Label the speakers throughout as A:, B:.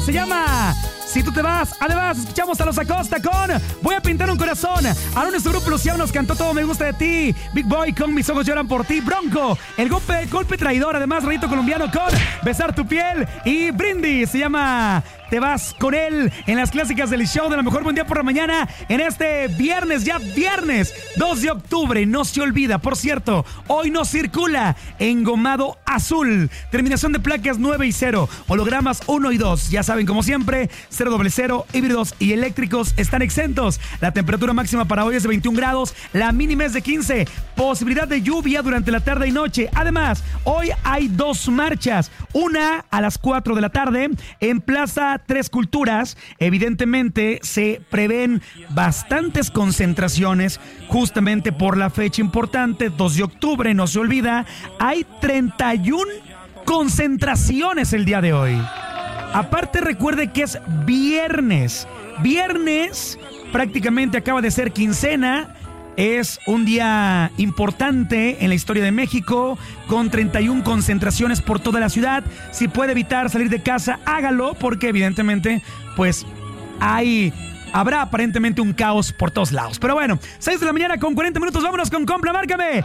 A: se llama Si tú te vas. Además, escuchamos a Los Acosta con Voy a pintar un corazón. Ahora nuestro grupo Luciano nos cantó Todo me gusta de ti. Big Boy con Mis ojos lloran por ti. Bronco, el golpe traidor. Además, Rayito Colombiano con Besar tu piel. Y Brindis se llama Te vas con él en las clásicas del show de la mejor. Buen día por la mañana en este viernes, ya viernes 2 de octubre. No se olvida, por cierto, hoy no circula engomado azul. Terminación de placas 9 y 0. Hologramas 1 y 2. Ya saben, como siempre, 000, híbridos y eléctricos están exentos. La temperatura máxima para hoy es de 21 grados. La mínima es de 15. Posibilidad de lluvia durante la tarde y noche. Además, hoy hay 2 marchas. Una a las 4 de la tarde en Plaza Tres Culturas. Evidentemente se prevén bastantes concentraciones justamente por la fecha importante, 2 de octubre, no se olvida. Hay 31 concentraciones el día de hoy. Aparte, recuerde que es viernes. Viernes prácticamente acaba de ser quincena. Es un día importante en la historia de México, con 31 concentraciones por toda la ciudad. Si puede evitar salir de casa, hágalo, porque evidentemente, pues, habrá aparentemente un caos por todos lados. Pero bueno, 6 de la mañana con 40 minutos. Vámonos con Compra. Márcame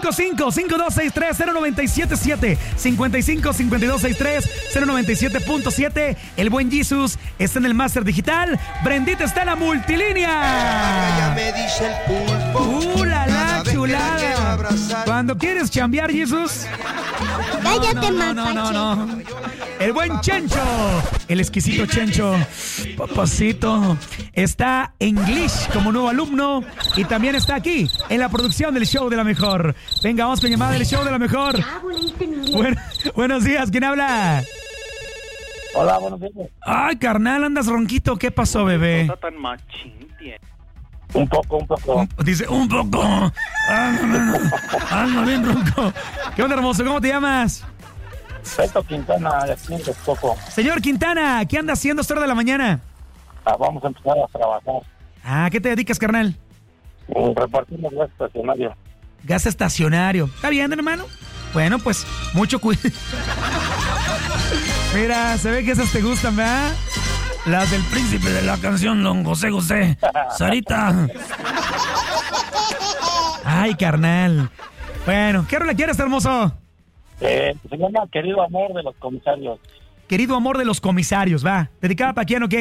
A: 55-5263-0977. 55-5263-0977.7. El buen Jesus está en el Máster Digital. Brendita está en la multilínea.
B: Ya me dice el pulpo.
A: La chulada. Cuando quieres chambear, Jesus.
C: Cállate,
A: No. El buen Chencho. El exquisito Chencho. Papacito. Está en English como nuevo alumno y también está aquí en la producción del show de la mejor. Venga, vamos con llamada del show de la mejor. Buenos días, ¿quién habla?
D: Hola, buenos días.
A: Ay, carnal, andas ronquito. ¿Qué pasó, bebé?
E: No está tan machín, tío.
D: Un poco.
A: Dice, un poco. Ando bien ronco. ¿Qué onda, hermoso? ¿Cómo te llamas?
D: Beto Quintana, de aquí en Texcoco.
A: Señor Quintana, ¿qué anda haciendo a esta hora de la mañana?
D: Vamos a empezar a trabajar.
A: ¿Qué te dedicas, carnal?
D: Repartimos gas estacionario.
A: Gas estacionario. ¿Está bien, hermano? Bueno, pues, mucho cuidado. Mira, se ve que esas te gustan, ¿verdad? Las del príncipe de la canción, don José. Sarita. Ay, carnal. Bueno, ¿qué rola quieres, hermoso?
D: Se llama Querido Amor de los Comisarios.
A: Querido amor de los comisarios, va. ¿Dedicada para quién o qué?